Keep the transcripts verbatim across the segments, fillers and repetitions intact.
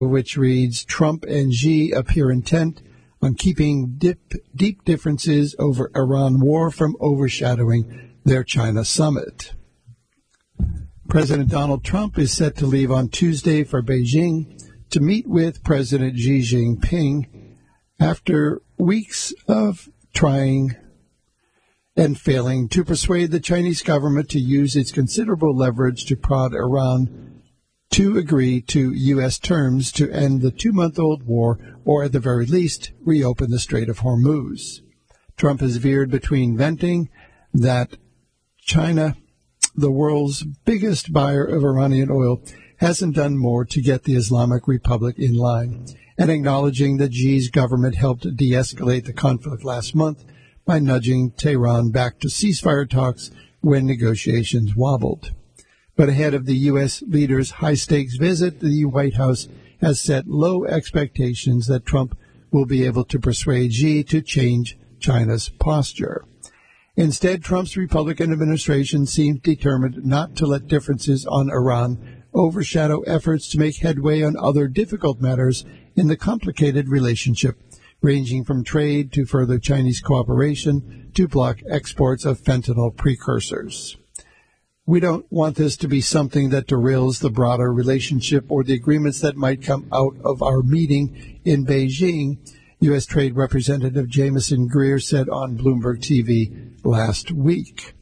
which reads, Trump and Xi appear intent on keeping dip, deep differences over Iran war from overshadowing their China summit. President Donald Trump is set to leave on Tuesday for Beijing to meet with President Xi Jinping after weeks of trying and failing to persuade the Chinese government to use its considerable leverage to prod Iran to agree to U S terms to end the two-month-old war, or at the very least, reopen the Strait of Hormuz. Trump has veered between venting that China, the world's biggest buyer of Iranian oil, hasn't done more to get the Islamic Republic in line, and acknowledging that Xi's government helped de-escalate the conflict last month by nudging Tehran back to ceasefire talks when negotiations wobbled. But ahead of the U S leader's high-stakes visit, the White House has set low expectations that Trump will be able to persuade Xi to change China's posture. Instead, Trump's Republican administration seems determined not to let differences on Iran overshadow efforts to make headway on other difficult matters in the complicated relationship, ranging from trade to further Chinese cooperation to block exports of fentanyl precursors. We don't want this to be something that derails the broader relationship or the agreements that might come out of our meeting in Beijing, U S. Trade Representative Jameson Greer said on Bloomberg T V last week.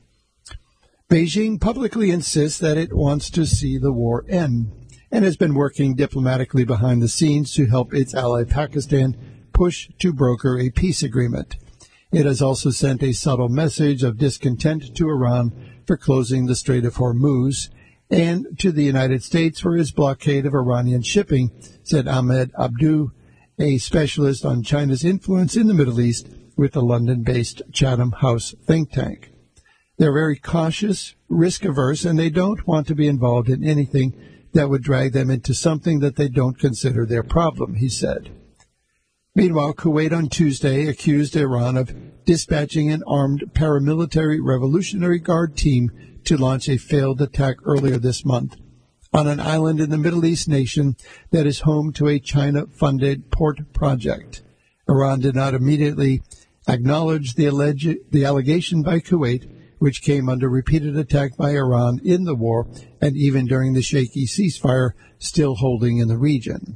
Beijing publicly insists that it wants to see the war end and has been working diplomatically behind the scenes to help its ally Pakistan push to broker a peace agreement. It has also sent a subtle message of discontent to Iran for closing the Strait of Hormuz and to the United States for its blockade of Iranian shipping, said Ahmed Abdu, a specialist on China's influence in the Middle East with the London-based Chatham House think tank. They're very cautious, risk-averse, and they don't want to be involved in anything that would drag them into something that they don't consider their problem, he said. Meanwhile, Kuwait on Tuesday accused Iran of dispatching an armed paramilitary Revolutionary Guard team to launch a failed attack earlier this month on an island in the Middle East nation that is home to a China-funded port project. Iran did not immediately acknowledge the, alleged, the allegation by Kuwait, which came under repeated attack by Iran in the war and even during the shaky ceasefire still holding in the region.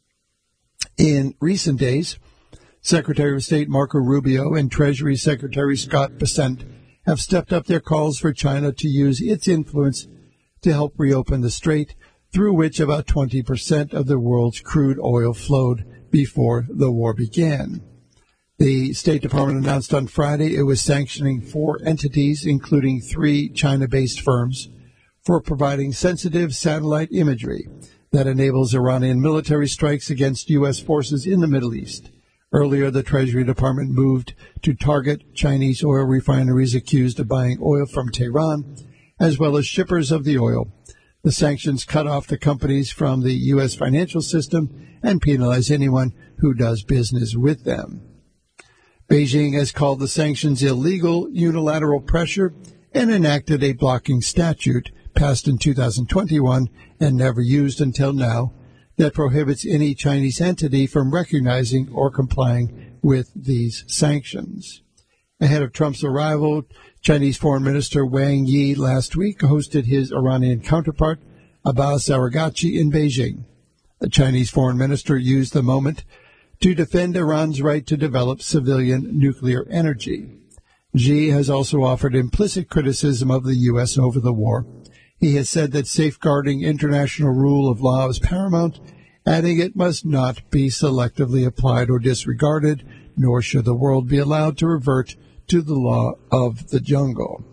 In recent days, Secretary of State Marco Rubio and Treasury Secretary Scott Bessent have stepped up their calls for China to use its influence to help reopen the strait, through which about twenty percent of the world's crude oil flowed before the war began. The State Department announced on Friday it was sanctioning four entities, including three China-based firms, for providing sensitive satellite imagery that enables Iranian military strikes against U S forces in the Middle East. Earlier, the Treasury Department moved to target Chinese oil refineries accused of buying oil from Tehran, as well as shippers of the oil. The sanctions cut off the companies from the U S financial system and penalize anyone who does business with them. Beijing has called the sanctions illegal unilateral pressure and enacted a blocking statute passed in two thousand twenty-one and never used until now that prohibits any Chinese entity from recognizing or complying with these sanctions. Ahead of Trump's arrival, Chinese Foreign Minister Wang Yi last week hosted his Iranian counterpart, Abbas Araghchi, in Beijing. The Chinese Foreign Minister used the moment to defend Iran's right to develop civilian nuclear energy. Xi has also offered implicit criticism of the U S over the war. He has said that safeguarding international rule of law is paramount, adding it must not be selectively applied or disregarded, nor should the world be allowed to revert to the law of the jungle.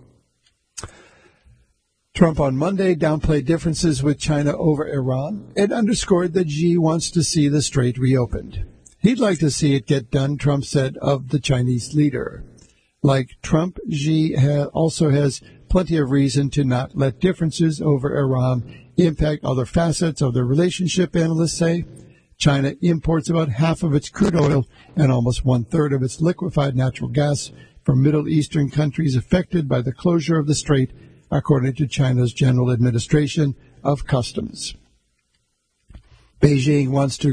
Trump on Monday downplayed differences with China over Iran and underscored that Xi wants to see the strait reopened. He'd like to see it get done, Trump said of the Chinese leader. Like Trump, Xi ha- also has plenty of reason to not let differences over Iran impact other facets of the relationship, analysts say. China imports about half of its crude oil and almost one-third of its liquefied natural gas from Middle Eastern countries affected by the closure of the strait, according to China's General Administration of Customs. Beijing wants to